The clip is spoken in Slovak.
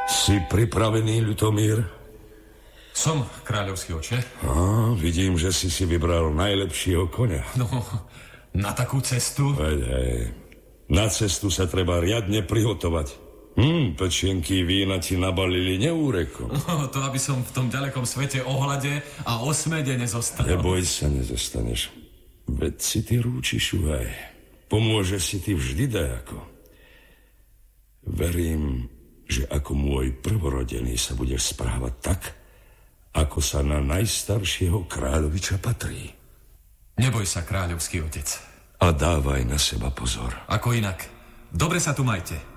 Si pripravený, Ľutomír? Som, kráľovský oče. Vidím, že si vybral najlepšieho koňa. No, na takú cestu? Hej. Na cestu sa treba riadne prihotovať. Pečienky vína ti nabalili neúrekom. No, to aby som v tom ďalekom svete ohľade a osmede nezostal. Neboj sa, nezostaneš. Veď si ty rúči šuhaj. Pomôže si ty vždy dajako. Verím, že ako môj prvorodený sa budeš správať tak, ako sa na najstaršieho kráľoviča patrí. Neboj sa, kráľovský otec. A dávaj na seba pozor. Ako inak. Dobre sa tu majte.